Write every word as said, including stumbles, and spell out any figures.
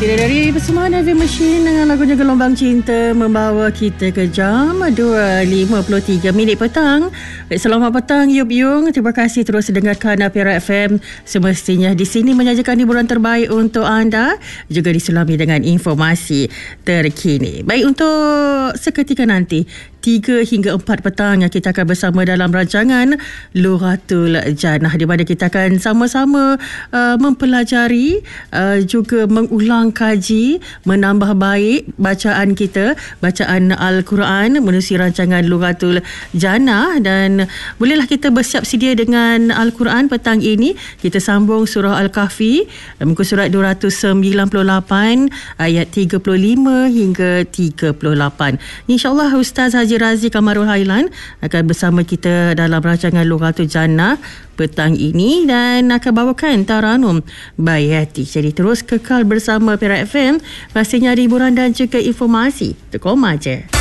Tidak dari Persembahan Heavy Machine dengan lagunya Gelombang Cinta membawa kita ke jam dua lima puluh tiga minit petang. Selamat petang Yub Yung. Terima kasih terus dengarkan Perak F M. Semestinya di sini menyajikan hiburan terbaik untuk anda, juga diselami dengan informasi terkini. Baik, untuk seketika nanti tiga hingga empat petang yang kita akan bersama dalam rancangan Lughatul Jannah, di mana kita akan sama-sama uh, mempelajari uh, juga mengulang kaji, menambah baik bacaan kita, bacaan Al-Quran menerusi rancangan Lughatul Jannah. Dan bolehlah kita bersiap sedia dengan Al-Quran petang ini. Kita sambung surah Al-Kahfi, muka surat dua ratus sembilan puluh lapan ayat tiga puluh lima hingga tiga puluh lapan. InsyaAllah Ustaz Haji Razi Kamarul Hailan akan bersama kita dalam rancangan Lughatul Jannah petang ini dan akan bawakan Taranum Bayati. Jadi terus kekal bersama Perak F M, pastinya ada hiburan dan juga informasi. Terkoma je.